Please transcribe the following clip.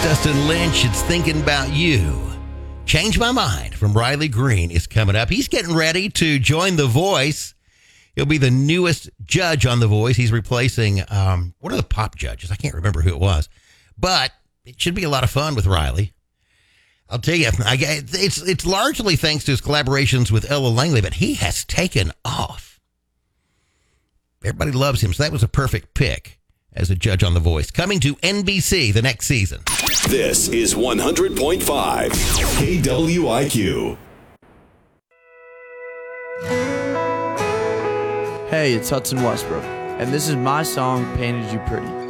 Dustin Lynch, it's Thinking About You. Change My Mind from Riley Green is coming up. He's getting ready to join The Voice. He'll be the newest judge on The Voice. He's replacing one of the pop judges. I can't remember who it was. But it should be a lot of fun with Riley. I'll tell you, it's largely thanks to his collaborations with Ella Langley, but he has taken off. Everybody loves him, so that was a perfect pick as a judge on The Voice. Coming to NBC the next season. This is 100.5 KWIQ. Hey, it's Hudson Westbrook, and this is my song, Painted You Pretty.